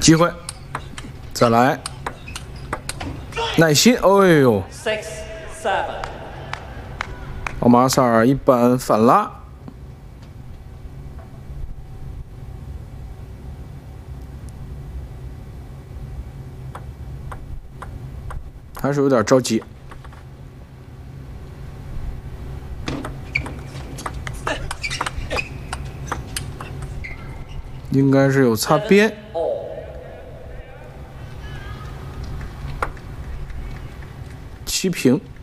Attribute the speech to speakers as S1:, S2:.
S1: 机会，再来，耐心。哎呦，奥马塞尔一板反拉，还是有点着急。 应该是有擦边，七平。